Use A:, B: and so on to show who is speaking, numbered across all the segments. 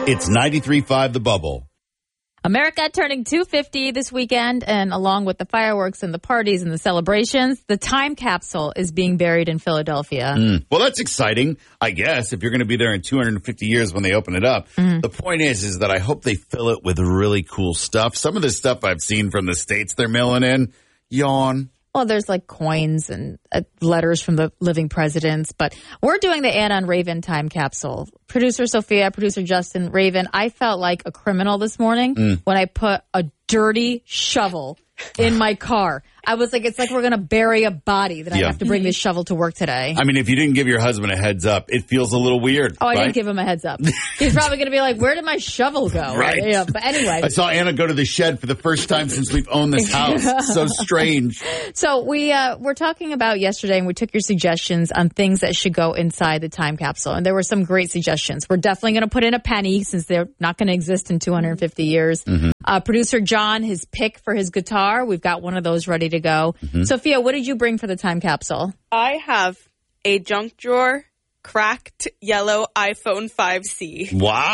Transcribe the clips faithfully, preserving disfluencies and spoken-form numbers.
A: It's ninety-three point five The Bubble.
B: America turning two fifty this weekend, and along with the fireworks and the parties and the celebrations, the time capsule is being buried in Philadelphia.
A: Mm. Well, that's exciting, I guess, if you're going to be there in two hundred fifty years when they open it up. Mm-hmm. The point is, is that I hope they fill it with really cool stuff. Some of the stuff I've seen from the States they're mailing in, yawn.
B: Well, there's like coins and uh, letters from the living presidents, but we're doing the Anna and Raven time capsule. Producer Sophia, producer Justin, Raven, I felt like a criminal this morning mm. when I put a dirty shovel in my car. I was like, it's like we're going to bury a body that yeah. I have to bring this shovel to work today.
A: I mean, if you didn't give your husband a heads up, it feels a little weird.
B: Oh, I
A: right?
B: didn't give him a heads up. He's probably going to be like, where did my shovel go?
A: Right.
B: Yeah, but anyway.
A: I saw Anna go to the shed for the first time since we've owned this house. So strange.
B: So we uh, were talking about yesterday, and we took your suggestions on things that should go inside the time capsule. And there were some great suggestions. We're definitely going to put in a penny since they're not going to exist in two hundred fifty years. Mm-hmm. Uh, producer John, his pick for his guitar. We've got one of those ready to go. Mm-hmm. Sophia, what did you bring for the time capsule?
C: I have a junk drawer cracked yellow iPhone five C.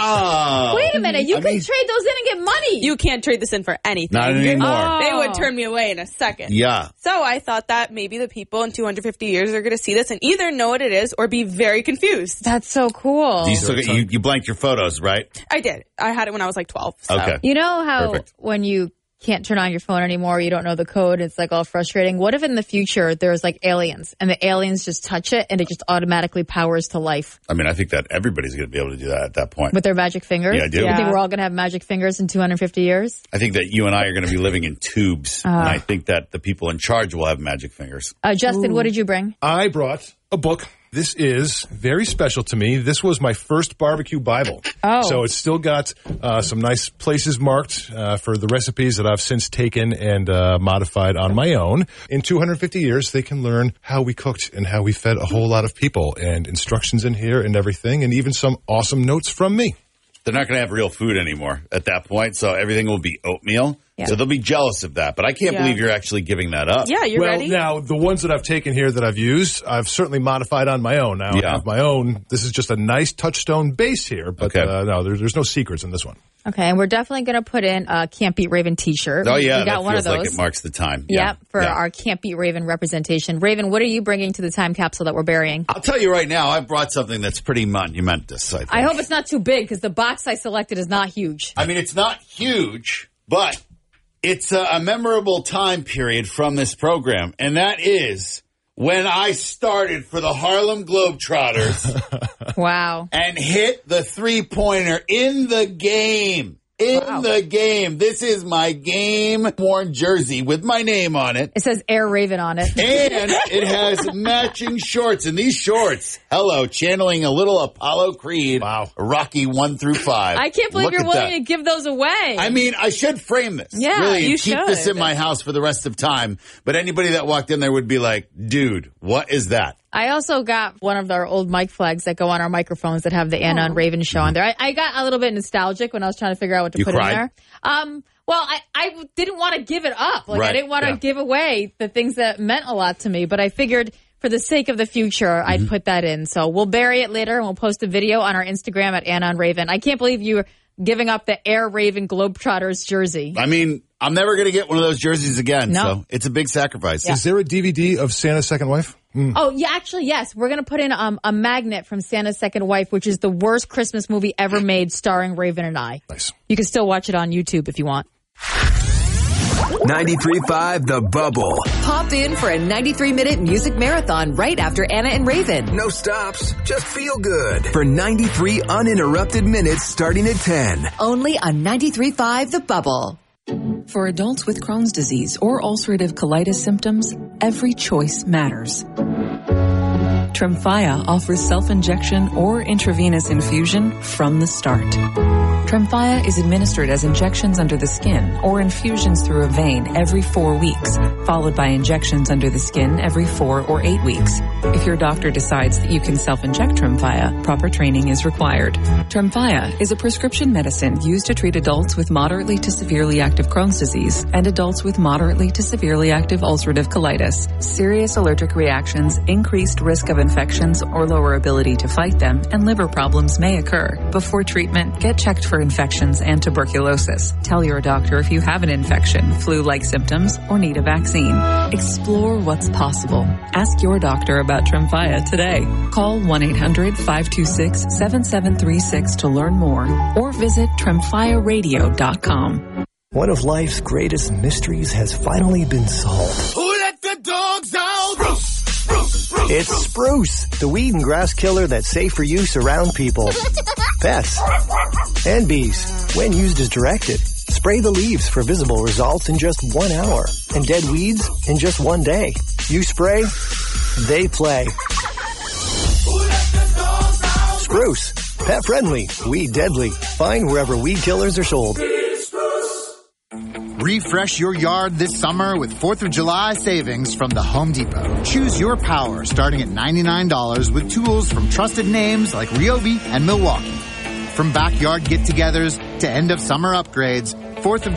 A: Wow.
B: Wait a minute. You
A: I
B: can
A: mean,
B: trade those in and get money.
C: You can't trade this in for anything.
A: Not anymore.
B: Oh.
C: They would turn me away in a second.
A: Yeah.
C: So I thought that maybe the people in two hundred fifty years are going to see this and either know what it is or be very confused.
B: That's so cool.
A: Do you, still get, you, you blanked your photos, right?
C: I did. I had it when I was like twelve. So.
A: Okay.
B: You know how
A: Perfect.
B: when you can't turn on your phone anymore, you don't know the code, it's like all frustrating. What if in the future there's like aliens and the aliens just touch it and it just automatically powers to life?
A: I mean, I think that everybody's going to be able to do that at that point.
B: With their magic fingers?
A: Yeah, I do.
B: You think we're all going to have magic fingers in two hundred fifty years?
A: I think that you and I are going to be living in tubes.
B: Uh,
A: and I think that the people in charge will have magic fingers.
B: Uh, Justin, Ooh. What did you bring?
D: I brought a book. This is very special to me. This was my first barbecue Bible.
B: Oh.
D: So it's still got uh, some nice places marked uh, for the recipes that I've since taken and uh, modified on my own. In two hundred fifty years, they can learn how we cooked and how we fed a whole lot of people, and instructions in here and everything, and even some awesome notes from me.
A: They're not going to have real food anymore at that point, so everything will be oatmeal. Yeah. So they'll be jealous of that. But I can't yeah. believe you're actually giving that up.
C: Yeah, you're
D: well,
C: ready?
D: Well, now, the ones that I've taken here that I've used, I've certainly modified on my own. Now,
A: yeah.
D: I have my own. This is just a nice touchstone base here, but
A: okay.
D: uh, no, there, there's no secrets in this one.
B: Okay, and we're definitely going to put in a Can't Beat Raven t-shirt.
A: Oh, yeah,
B: we got
A: that
B: one
A: feels
B: of those.
A: like it marks the time.
B: Yep,
A: Yeah,
B: for
A: yeah.
B: our Can't Beat Raven representation. Raven, what are you bringing to the time capsule that we're burying?
A: I'll tell you right now, I brought something that's pretty monumentous, I think.
B: I hope it's not too big, because the box I selected is not huge.
A: I mean, it's not huge, but it's a, a memorable time period from this program, and that is when I started for the Harlem Globetrotters.
B: Wow.
A: And hit the three-pointer in the game. In wow. the game. This is my game-worn jersey with my name on it.
B: It says Air Raven on it.
A: And it has matching shorts. And these shorts, hello, channeling a little Apollo Creed.
D: Wow.
A: Rocky one through five.
B: I can't believe
A: Look
B: you're
A: at
B: willing
A: that.
B: to give those away.
A: I mean, I should frame this.
B: Yeah,
A: really,
B: you
A: and keep
B: should.
A: this in my house for the rest of time. But anybody that walked in there would be like, dude, what is that?
B: I also got one of our old mic flags that go on our microphones that have the Anna and Raven show on there. I, I got a little bit nostalgic when I was trying to figure out what to
A: you
B: put
A: cried?
B: in there. Um, well, I, I didn't want to give it up. Like
A: right.
B: I didn't want to
A: yeah.
B: give away the things that meant a lot to me, but I figured for the sake of the future, mm-hmm. I'd put that in. So we'll bury it later and we'll post a video on our Instagram at Anna and Raven. I can't believe you're giving up the Air Raven Globetrotters jersey.
A: I mean, I'm never going to get one of those jerseys again.
B: No.
A: So it's a big sacrifice.
D: Yeah. Is there a D V D of Santa's Second Wife? Mm.
B: Oh, yeah, actually, yes. We're going to put in um, a magnet from Santa's Second Wife, which is the worst Christmas movie ever made starring Raven and I.
D: Nice.
B: You can still watch it on YouTube if you want.
E: ninety-three point five The Bubble.
F: Pop in for a ninety-three minute music marathon right after Anna and Raven.
E: No stops, just feel good. For ninety-three uninterrupted minutes starting at ten.
F: Only on ninety-three point five The Bubble.
G: For adults with Crohn's disease or ulcerative colitis symptoms, every choice matters. Tremfya offers self-injection or intravenous infusion from the start. Tremfya is administered as injections under the skin or infusions through a vein every four weeks, followed by injections under the skin every four or eight weeks. If your doctor decides that you can self-inject Tremfya, proper training is required. Tremfya is a prescription medicine used to treat adults with moderately to severely active Crohn's disease and adults with moderately to severely active ulcerative colitis. Serious allergic reactions, increased risk of infections or lower ability to fight them, and liver problems may occur. Before treatment, get checked for infections and tuberculosis. Tell your doctor if you have an infection, flu-like symptoms, or need a vaccine. Explore what's possible. Ask your doctor about Tremfya today. Call one eight hundred five two six seven seven three six to learn more or visit tremfya radio dot com.
H: One of life's greatest mysteries has finally been solved.
I: Who let the dogs out? Spruce, spruce, spruce.
H: It's Spruce, the weed and grass killer that's safe for use around people, pets, and bees. When used as directed, spray the leaves for visible results in just one hour and dead weeds in just one day. You spray, they play.
I: Who let the dogs out?
H: Spruce, pet friendly, weed deadly. Find wherever weed killers are sold.
J: Refresh your yard this summer with fourth of July savings from the Home Depot. Choose your power starting at ninety-nine dollars with tools from trusted names like Ryobi and Milwaukee. From backyard get-togethers to end-of-summer upgrades, fourth of